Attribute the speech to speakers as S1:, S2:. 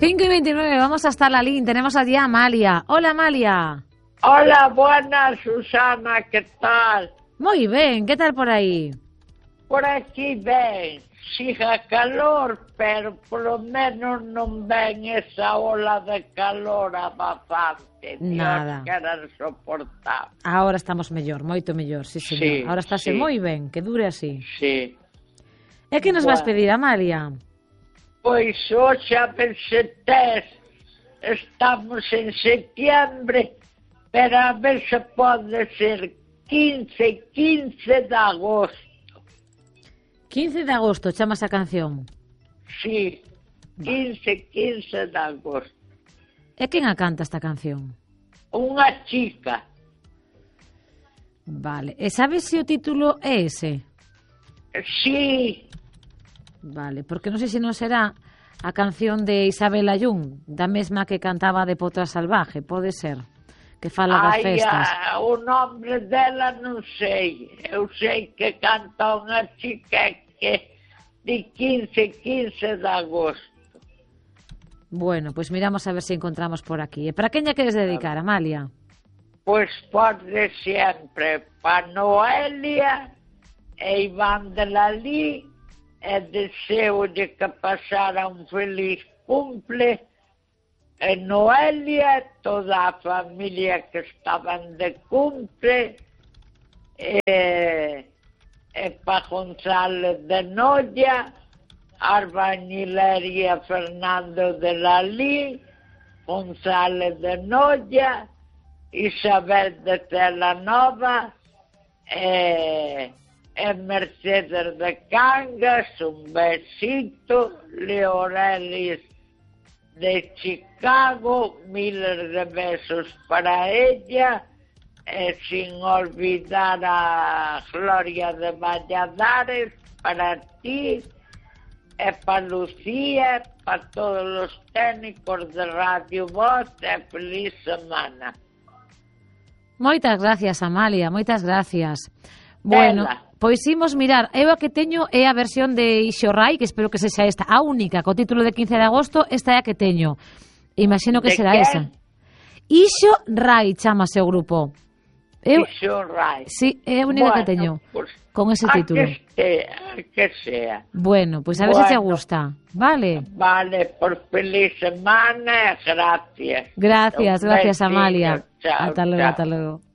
S1: 5:29, vamos hasta la línea. Tenemos allí a Amalia. Hola, Amalia.
S2: Hola, buenas, Susana, ¿qué tal?
S1: Moi ben, que tal por aí?
S2: Por aquí ven, siga calor, pero polo menos non ven esa ola de calor abafante.
S1: Nada.
S2: Dios, que era insoportable.
S1: Ahora estamos mellor, moito mellor, sí, señor.
S2: Sí,
S1: Ahora estáse
S2: sí.
S1: moi ben, que dure así.
S2: Sí.
S1: E que nos vas pedir, Amalia?
S2: Pois hoxe a tes, estamos en setiembre, pero a ver se pode ser 15 de agosto.
S1: 15 de agosto, chamas a canción.
S2: Sí, 15 de agosto.
S1: E quen a canta esta canción?
S2: Unha chica.
S1: Vale, e sabes se o título é ese?
S2: Sí,
S1: Vale, porque non sei se non será a canción de Isabel Ayún, da mesma que cantaba de Potra Salvaje, pode ser, que fala das festas.
S2: o nombre dela non sei. Eu sei que canta unha chica que de 15 de agosto.
S1: Bueno, pois miramos a ver se encontramos por aquí. E para quen lle queres dedicar, Amalia?
S2: Pois pode sempre pa Noelia e Iván de Lalí, e deseo-lle que pasara un feliz cumple e Noelia, toda a familia que estaban de cumple, e pa González de Noia, Arbañilería Fernando de Lalí, González de Noia, Isabel de Telanova, Mercedes de Cangas, un besito, Leorelis de Chicago, miles de besos para ella, sin olvidar a Gloria de Valladares, para ti, para Lucía, para todos los técnicos de Radio Voz, feliz semana.
S1: Moitas gracias, Amalia, moitas gracias. Bueno, pois imos mirar, eu a que teño é a versión de Ixo Rai, que espero que sexa esta, a única, co título de 15 de agosto, esta é a que teño. Imagino que será esa. Ixo Rai chamase o grupo.
S2: Ixo Rai.
S1: Sí, é a única que teño, con ese título.
S2: Que sea.
S1: Bueno, pois a ver se te gusta, vale?
S2: Vale, por feliz semana, gracias.
S1: Gracias, Amalia.
S2: Chao,
S1: Hasta luego,
S2: chao.
S1: hasta luego.